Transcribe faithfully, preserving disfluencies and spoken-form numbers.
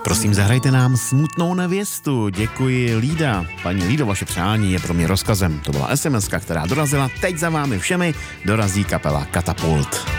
Prosím, zahrajte nám Smutnou nevěstu. Děkuji, Lída. Paní Lído, vaše přání je pro mě rozkazem. To byla es em eska, která dorazila. Teď za vámi všemi dorazí kapela Katapult.